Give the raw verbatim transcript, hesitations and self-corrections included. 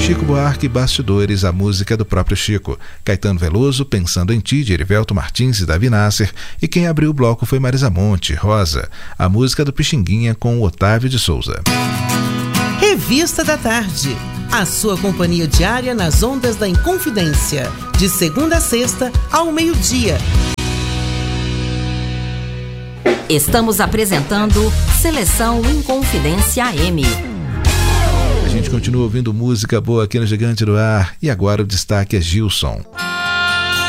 Chico Buarque, Bastidores, a música do próprio Chico. Caetano Veloso, Pensando em Ti, de Erivelto Martins e Davi Nasser. E quem abriu o bloco foi Marisa Monte, Rosa, a música do Pixinguinha com o Otávio de Souza. Revista da Tarde, a sua companhia diária nas ondas da Inconfidência, de segunda a sexta ao meio-dia. Estamos apresentando Seleção Inconfidência A M. A gente continua ouvindo música boa aqui no Gigante do Ar e agora o destaque é Gilson.